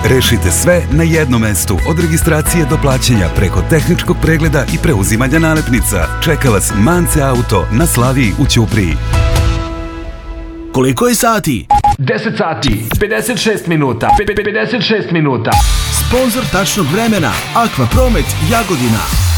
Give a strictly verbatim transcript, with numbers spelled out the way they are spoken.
Rešite sve na jednom mestu, od registracije do plaćanja preko tehničkog pregleda i preuzimanja nalepnica. Čeka vas Mance Auto na Slaviji u Ćupriji. Koliko je sati? deset sati, pedeset šest minuta, pedeset šest minuta. Sponzor tačnog vremena, Aqua Promet Jagodina.